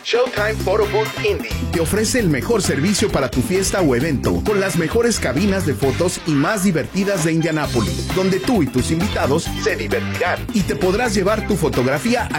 Showtime Photo Booth Indy te ofrece el mejor servicio para tu fiesta o evento, con las mejores cabinas de fotos y más divertidas de Indianápolis, donde tú y tus invitados se divertirán y te podrás llevar tu fotografía